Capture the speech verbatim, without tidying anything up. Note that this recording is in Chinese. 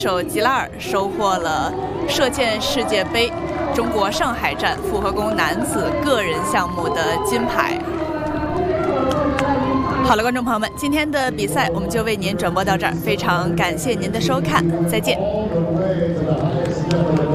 手吉拉尔收获了射箭世界杯中国上海站复合弓男子个人项目的金牌。好了，观众朋友们，今天的比赛我们就为您转播到这儿，非常感谢您的收看，再见。